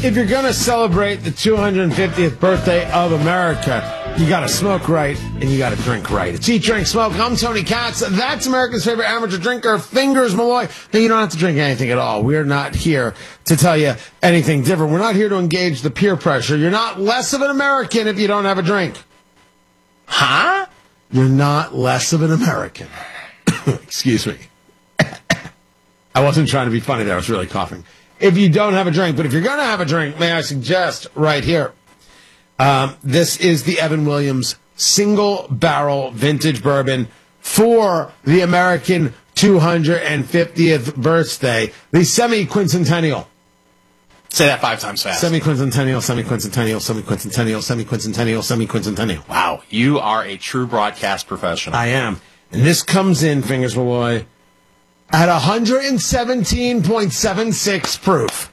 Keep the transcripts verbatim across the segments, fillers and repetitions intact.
if you're going to celebrate the two hundred fiftieth birthday of America, you got to smoke right and you got to drink right. It's Eat, Drink, Smoke. I'm Tony Katz. That's America's favorite amateur drinker, Fingers Malloy. Now, you don't have to drink anything at all. We're not here to tell you anything different. We're not here to engage the peer pressure. You're not less of an American if you don't have a drink. Huh? You're not less of an American. Excuse me. I wasn't trying to be funny there. I was really coughing. If you don't have a drink, but if you're going to have a drink, may I suggest right here, um, this is the Evan Williams single barrel vintage bourbon for the American two hundred fiftieth birthday, the semi-quincentennial. Say that five times fast. Semi-quincentennial, semi-quincentennial, semi-quincentennial, semi-quincentennial, semi-quincentennial. Wow, you are a true broadcast professional. I am. And this comes in, Fingers Malloy, at one hundred seventeen point seven six proof.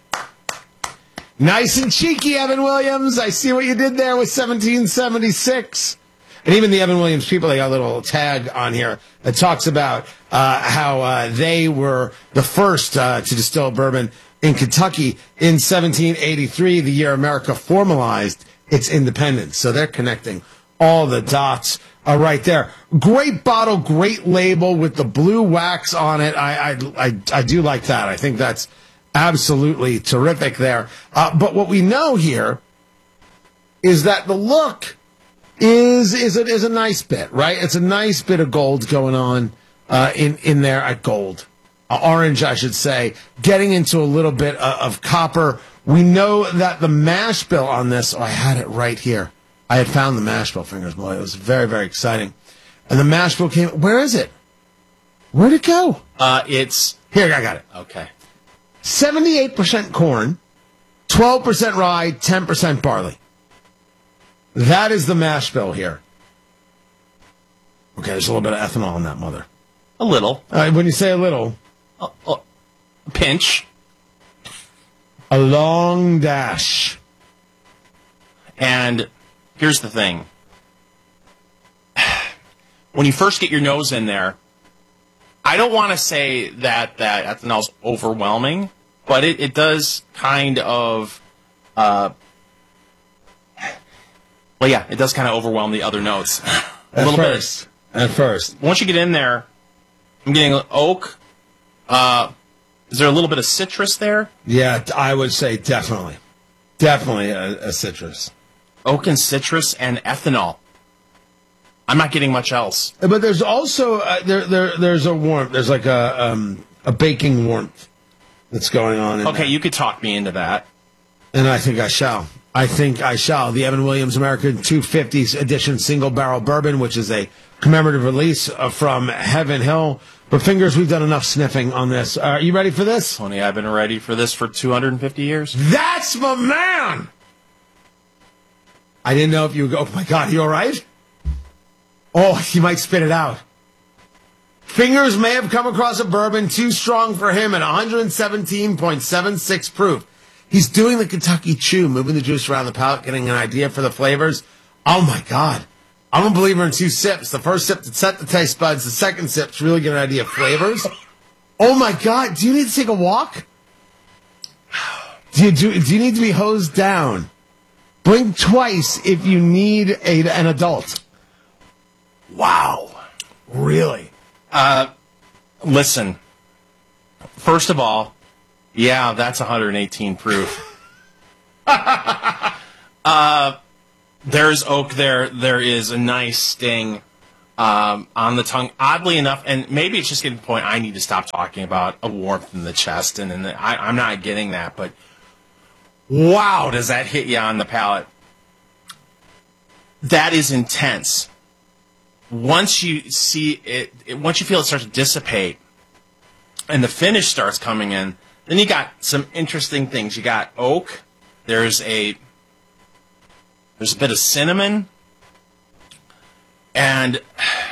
Nice and cheeky, Evan Williams. I see what you did there with seventeen seventy-six. And even the Evan Williams people, they got a little tag on here that talks about uh, how uh, they were the first uh, to distill bourbon in Kentucky in seventeen eighty-three, the year America formalized its independence. So they're connecting all the dots uh, right there. Great bottle, great label with the blue wax on it. I, I, I, I do like that. I think that's absolutely terrific there. Uh, but what we know here is that the look is is a, is a nice bit, right? It's a nice bit of gold going on uh, in, in there at gold. Uh, orange, I should say, getting into a little bit of, of copper. We know that the mash bill on this, oh, I had it right here. I had found the mash bill, Fingers Malloy. It was very, very exciting. And the mash bill came, where is it? Where'd it go? Uh, it's... Here, I got it. Okay. seventy-eight percent corn, twelve percent rye, ten percent barley. That is the mash bill here. Okay, there's a little bit of ethanol in that mother. A little. Uh, when you say a little... A, a pinch. A long dash. And here's the thing. When you first get your nose in there, I don't want to say that that ethanol's overwhelming, but it, it does kind of, uh, well, yeah, it does kind of overwhelm the other notes. a At little first. bit. At first. Once you get in there, I'm getting oak. Uh, is there a little bit of citrus there? Yeah, I would say definitely. Definitely a, a citrus. Oak and citrus and ethanol. I'm not getting much else. But there's also uh, there there there's a warmth. There's like a um, a baking warmth that's going on. In okay, there. you could talk me into that. And I think I shall. I think I shall. The Evan Williams American two fifties edition single barrel bourbon, which is a commemorative release uh, from Heaven Hill. But Fingers, we've done enough sniffing on this. Uh, are you ready for this? Tony, I've been ready for this for two hundred fifty years. That's my man! I didn't know if you would go, oh my God, you all right? Oh, he might spit it out. Fingers may have come across a bourbon too strong for him at one hundred seventeen point seven six proof. He's doing the Kentucky Chew, moving the juice around the palate, getting an idea for the flavors. Oh my God. I'm a believer in two sips. The first sip to set the taste buds. The second sip to really get an idea of flavors. Oh my God. Do you need to take a walk? Do you, do, do you need to be hosed down? Blink twice if you need a, an adult. Wow. Really? Uh, listen. First of all, yeah, that's one hundred eighteen proof. uh, there's oak there. There is a nice sting um, on the tongue. Oddly enough, and maybe it's just getting to the point I need to stop talking about a warmth in the chest, and, and I, I'm not getting that, but wow, does that hit you on the palate? That is intense. Once you see it, it, once you feel it start to dissipate, and the finish starts coming in, then you got some interesting things. You got oak. There's a there's a bit of cinnamon, and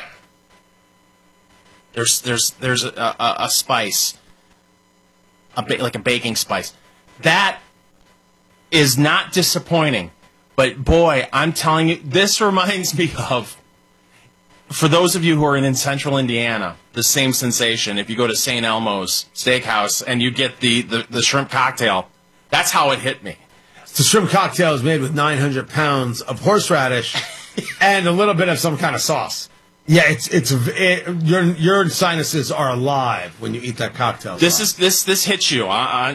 there's there's there's a, a, a spice, a ba- like a baking spice. That is not disappointing. But boy, I'm telling you, this reminds me of, for those of you who are in, in central Indiana, the same sensation. If you go to Saint Elmo's Steakhouse and you get the, the, the shrimp cocktail, That's how it hit me. The shrimp cocktail is made with nine hundred pounds of horseradish and a little bit of some kind of sauce. Yeah, it's it's it, your your sinuses are alive when you eat that cocktail. This sauce. is this this hits you, uh,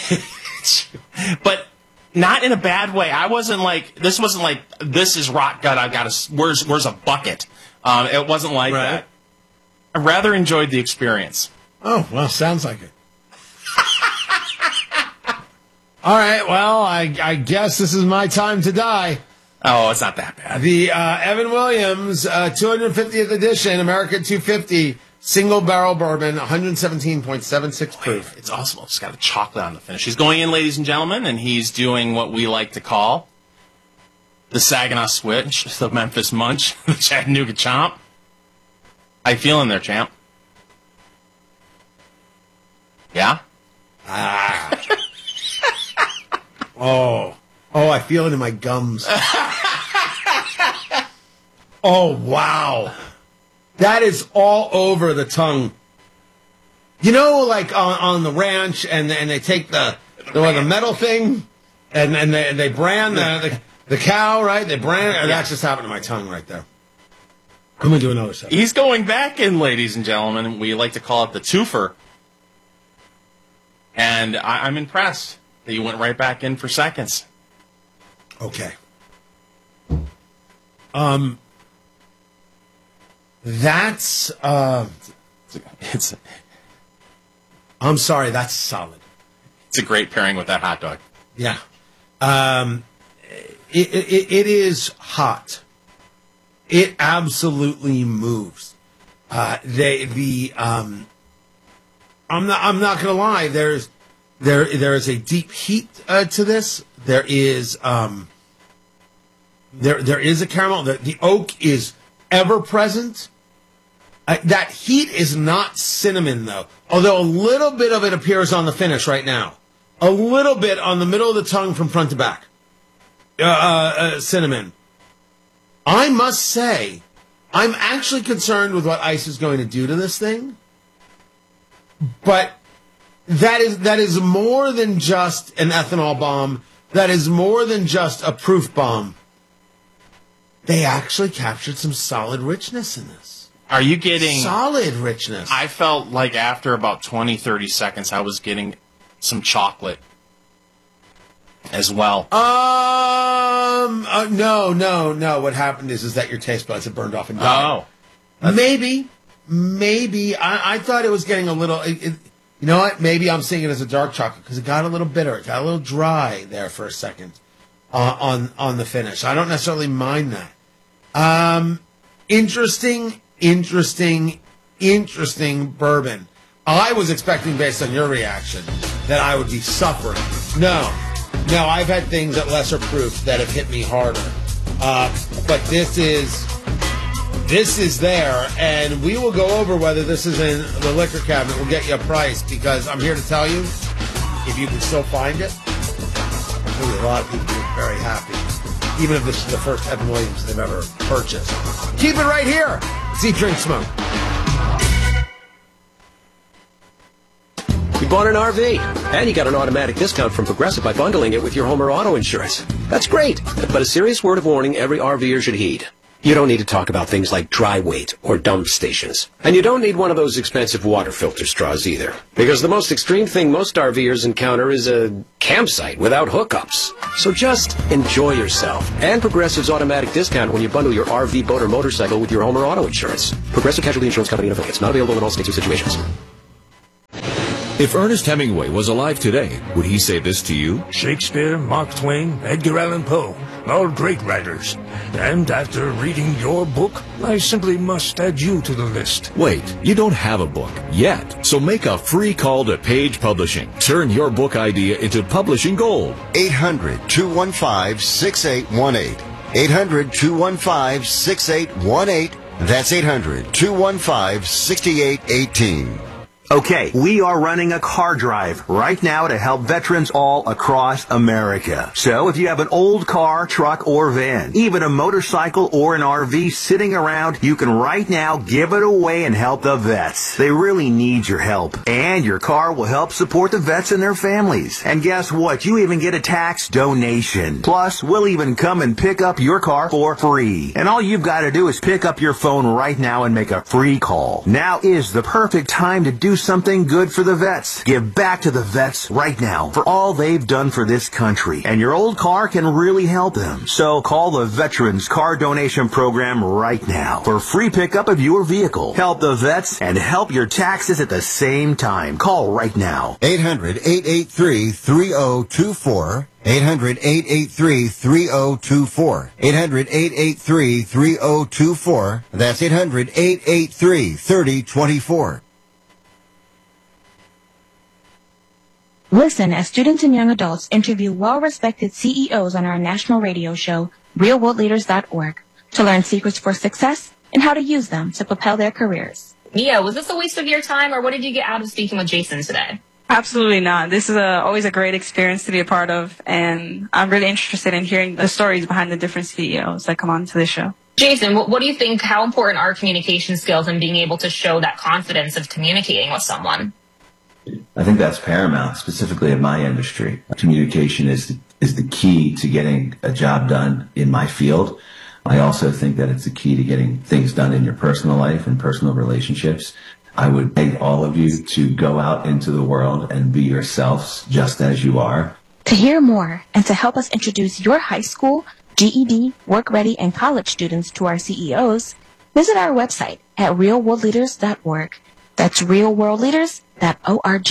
but not in a bad way. I wasn't like this. Wasn't like this is rock gut. I've got a where's where's a bucket. Um, it wasn't like Right. that. I rather enjoyed the experience. Oh well, sounds like it. All right, well, I I guess this is my time to die. Oh, it's not that bad. The uh, Evan Williams uh, two hundred fiftieth edition American two fifty single barrel bourbon, one seventeen point seven six proof. It's awesome. It's got a chocolate on the finish. He's going in, ladies and gentlemen, and he's doing what we like to call the Saginaw Switch, the Memphis Munch, the Chattanooga Chomp. How you feeling there, champ? Yeah? Ah. oh. Oh, I feel it in my gums. Oh, wow. That is all over the tongue. You know, like on, on the ranch, and and they take the the, the metal thing, and, and they they brand the, the the cow, right? They brand it. That's just happened to my tongue right there. I'm gonna do another set. He's going back in, ladies and gentlemen. We like to call it the twofer. And I, I'm impressed that you went right back in for seconds. Okay. Um. That's. Uh, It's I'm sorry. That's solid. it's a great pairing with that hot dog. Yeah. Um. It, it it is hot. It absolutely moves. Uh. They the um. I'm not. I'm not gonna lie. There's there there is a deep heat uh, to this. There is um. There there is a caramel. The, the oak is ever present. Uh, that heat is not cinnamon though. Although a little bit of it appears on the finish right now. A little bit on the middle of the tongue from front to back. Uh, uh, uh, cinnamon. I must say, I'm actually concerned with what ice is going to do to this thing. But that is that is more than just an ethanol bomb. That is more than just a proof bomb. They actually captured some solid richness in this. Are you getting... Solid richness. I felt like after about twenty, thirty seconds, I was getting some chocolate as well. Um, uh, no, no, no. What happened is, is that your taste buds have burned off and died. Oh. Maybe, maybe. I, I thought it was getting a little. It, it, you know what? Maybe I'm seeing it as a dark chocolate because it got a little bitter. It got a little dry there for a second uh, on on the finish. I don't necessarily mind that. Um, interesting, interesting, interesting bourbon. I was expecting, based on your reaction, that I would be suffering. No, no. I've had things at lesser proof that have hit me harder. Uh, but this is. This is there, and we will go over whether this is in the liquor cabinet. We'll get you a price, because I'm here to tell you, if you can still find it, there'll be a lot of people who are very happy, even if this is the first Evan Williams they've ever purchased. Keep it right here. It's Eat, Drink, Smoke. You bought an R V, and you got an automatic discount from Progressive by bundling it with your home or auto insurance. That's great, but a serious word of warning every RVer should heed. You don't need to talk about things like dry weight or dump stations. And you don't need one of those expensive water filter straws either. Because the most extreme thing most RVers encounter is a campsite without hookups. So just enjoy yourself. And Progressive's automatic discount when you bundle your R V, boat, or motorcycle with your home or auto insurance. Progressive Casualty Insurance Company and affiliates. Not available in all states or situations. If Ernest Hemingway was alive today, would he say this to you? Shakespeare, Mark Twain, Edgar Allan Poe, all great writers. And after reading your book, I simply must add you to the list. Wait, you don't have a book yet, so make a free call to Page Publishing. Turn your book idea into publishing gold. eight hundred, two one five, six eight one eight. eight hundred, two one five, six eight one eight. That's eight hundred, two one five, six eight one eight. Okay, we are running a car drive right now to help veterans all across America. So if you have an old car, truck, or van, even a motorcycle or an R V sitting around, you can right now give it away and help the vets. They really need your help. And your car will help support the vets and their families. And guess what? You even get a tax donation. Plus, we'll even come and pick up your car for free. And all you've got to do is pick up your phone right now and make a free call. Now is the perfect time to do something good for the vets. Give back to the vets right now for all they've done for this country. And your old car can really help them. So call the Veterans Car Donation Program right now for free pickup of your vehicle. Help the vets and help your taxes at the same time. Call right now. eight hundred, eight eight three, three oh two four. eight hundred, eight eight three, three oh two four. eight hundred, eight eight three, three oh two four. That's eight hundred, eight eight three, three oh two four. Listen as students and young adults interview well-respected C E Os on our national radio show, real world leaders dot org, to learn secrets for success and how to use them to propel their careers. Mia, was this a waste of your time, or what did you get out of speaking with Jason today? Absolutely not. This is a, always a great experience to be a part of, and I'm really interested in hearing the stories behind the different C E Os that come on to the show. Jason, what, what do you think, how important are communication skills and being able to show that confidence of communicating with someone? I think that's paramount, specifically in my industry. Communication is the, is the key to getting a job done in my field. I also think that it's the key to getting things done in your personal life and personal relationships. I would beg all of you to go out into the world and be yourselves just as you are. To hear more and to help us introduce your high school, G E D, work ready, and college students to our C E Os, visit our website at real world leaders dot org. That's real world leaders dot org.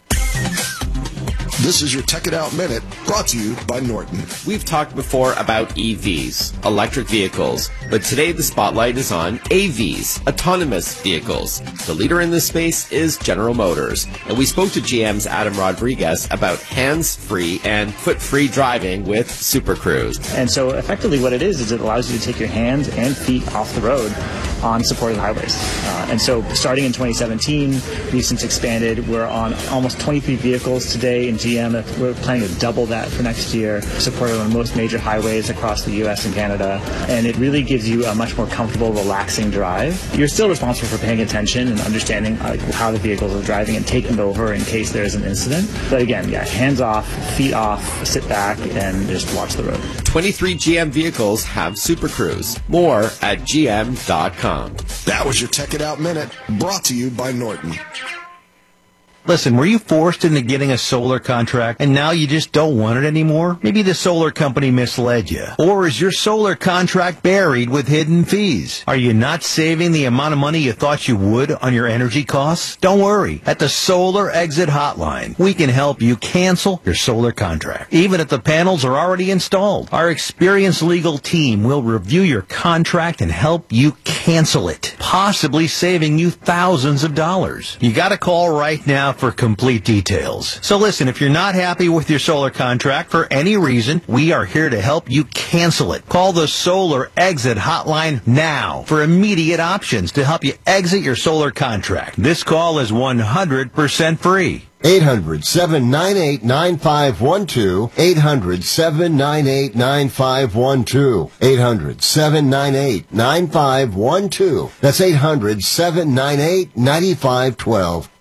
This is your Tech It Out Minute, brought to you by Norton. We've talked before about E Vs, electric vehicles, but today the spotlight is on A Vs, autonomous vehicles. The leader in this space is General Motors, and we spoke to G M's Adam Rodriguez about hands-free and foot-free driving with Super Cruise. And so effectively what it is, is it allows you to take your hands and feet off the road on supported highways. Uh, and so starting in twenty seventeen, we've since expanded. We're on almost twenty-three vehicles today in G M. We're planning to double that for next year, supported on most major highways across the U S and Canada. And it really gives you a much more comfortable, relaxing drive. You're still responsible for paying attention and understanding uh, how the vehicles are driving and taking over in case there's an incident. But again, yeah, hands off, feet off, sit back, and just watch the road. twenty-three G M vehicles have Super Cruise. More at G M dot com. That was your Tech It Out Minute, brought to you by Norton. Listen, were you forced into getting a solar contract and now you just don't want it anymore? Maybe the solar company misled you. Or is your solar contract buried with hidden fees? Are you not saving the amount of money you thought you would on your energy costs? Don't worry. At the Solar Exit Hotline, we can help you cancel your solar contract, even if the panels are already installed. Our experienced legal team will review your contract and help you cancel it, possibly saving you thousands of dollars. You got to call right now for complete details. So listen, if you're not happy with your solar contract for any reason, we are here to help you cancel it. Call the Solar Exit Hotline now for immediate options to help you exit your solar contract. This call is one hundred percent free. eight hundred, seven nine eight, nine five one two. eight hundred, seven nine eight, nine five one two. eight hundred, seven nine eight, nine five one two. That's eight hundred, seven nine eight, nine five one two.